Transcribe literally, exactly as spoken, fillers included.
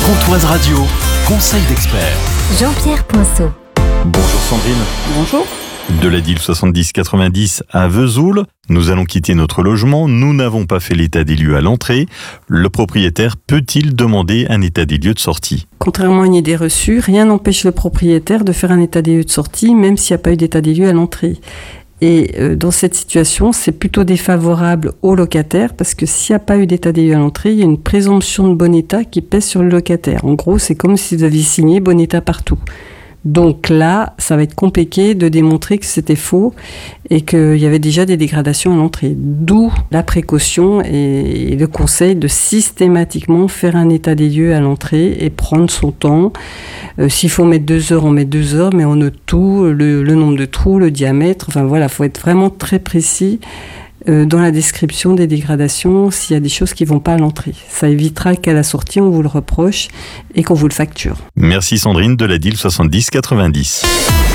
Pontoise Radio, conseil d'expert. Jean-Pierre Poinceau. Bonjour Sandrine. Bonjour. De la D I L soixante-dix quatre-vingt-dix à Vesoul, nous allons quitter notre logement. Nous n'avons pas fait l'état des lieux à l'entrée. Le propriétaire peut-il demander un état des lieux de sortie ? Contrairement à une idée reçue, rien n'empêche le propriétaire de faire un état des lieux de sortie, même s'il n'y a pas eu d'état des lieux à l'entrée. Et euh, dans cette situation, c'est plutôt défavorable au locataire, parce que s'il n'y a pas eu d'état des lieux à l'entrée, il y a une présomption de bon état qui pèse sur le locataire. En gros, c'est comme si vous aviez signé bon état partout. Donc là, ça va être compliqué de démontrer que c'était faux et qu'il y avait déjà des dégradations à l'entrée. D'où la précaution et le conseil de systématiquement faire un état des lieux à l'entrée et prendre son temps. Euh, s'il faut mettre deux heures, on met deux heures, mais on note tout, le, le nombre de trous, le diamètre. Enfin voilà, il faut être vraiment très précis euh, dans la description des dégradations s'il y a des choses qui ne vont pas à l'entrée. Ça évitera qu'à la sortie, on vous le reproche et qu'on vous le facture. Merci Sandrine de la D I L soixante-dix quatre-vingt-dix.